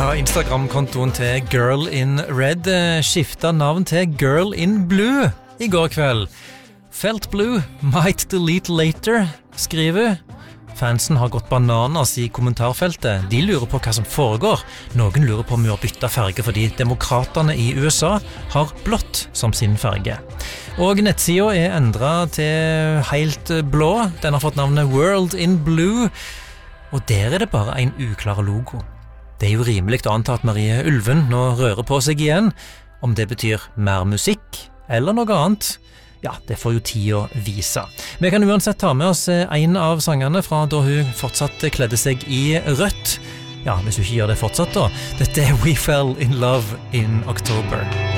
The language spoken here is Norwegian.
Instagram-kontoen til Girl in Red skiftet navn til Girl in Blue I går kveld. Felt Blue, might delete later, skriver. Fansen har gått bananas I kommentarfeltet. De lurer på hva som foregår. Noen lurer på om vi har byttet farge fordi demokraterne I USA har blått som sin farge. Og nettsida endret til helt blå. Den har fått navnet World in Blue. Og der det bare en uklar logo. Det jo rimelig å anta at Marie Ulven nå rører på seg igjen. Om det betyr mer musikk eller noe annet. Ja, det får jo tid å vise. Vi kan uansett ta med oss en av sangerne fra da hun fortsatt kledde seg I rødt. Ja, hvis hun ikke gjør det fortsatt da. Dette We Fell in Love in October.